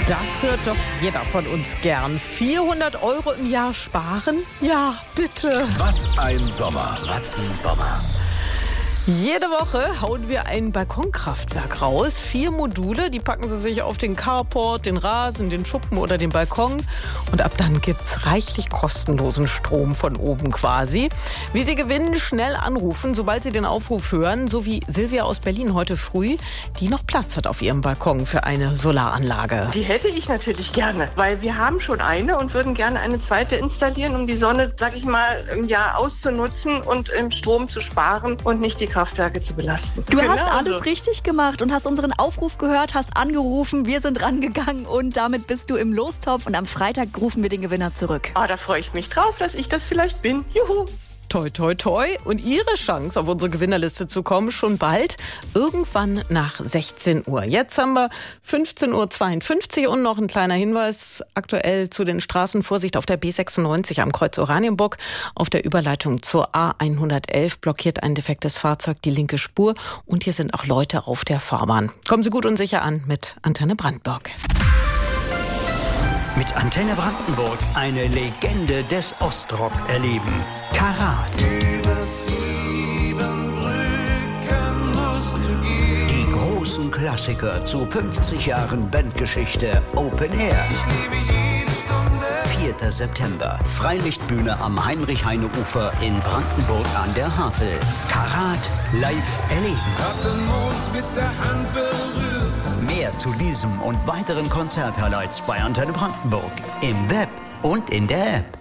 Das hört doch jeder von uns gern. 400 € im Jahr sparen? Ja, bitte. Was ein Sommer. Was ein Sommer. Jede Woche hauen wir ein Balkonkraftwerk raus. 4 Module, die packen Sie sich auf den Carport, den Rasen, den Schuppen oder den Balkon. Und ab dann gibt's reichlich kostenlosen Strom von oben quasi. Wie Sie gewinnen, schnell anrufen, sobald Sie den Aufruf hören. So wie Silvia aus Berlin heute früh, die noch Platz hat auf ihrem Balkon für eine Solaranlage. Die hätte ich natürlich gerne, weil wir haben schon eine und würden gerne eine zweite installieren, um die Sonne, sag ich mal, im Jahr auszunutzen und im Strom zu sparen und nicht die Kraftwerke zu belasten. Du hast alles richtig gemacht und hast unseren Aufruf gehört, hast angerufen, wir sind rangegangen und damit bist du im Lostopf und am Freitag rufen wir den Gewinner zurück. Da freue ich mich drauf, dass ich das vielleicht bin. Juhu! Toi, toi, toi. Und Ihre Chance, auf unsere Gewinnerliste zu kommen, schon bald, irgendwann nach 16 Uhr. Jetzt haben wir 15:52 Uhr und noch ein kleiner Hinweis aktuell zu den Straßen. Vorsicht auf der B96 am Kreuz Oranienburg. Auf der Überleitung zur A111 blockiert ein defektes Fahrzeug die linke Spur. Und hier sind auch Leute auf der Fahrbahn. Kommen Sie gut und sicher an mit Antenne Brandenburg. Mit Antenne Brandenburg eine Legende des Ostrock erleben. Karat. Die großen Klassiker zu 50 Jahren Bandgeschichte Open Air. 4. September. Freilichtbühne am Heinrich-Heine-Ufer in Brandenburg an der Havel. Karat live erleben. Mehr zu diesem und weiteren Konzerthighlights bei Antenne Brandenburg. Im Web und in der App.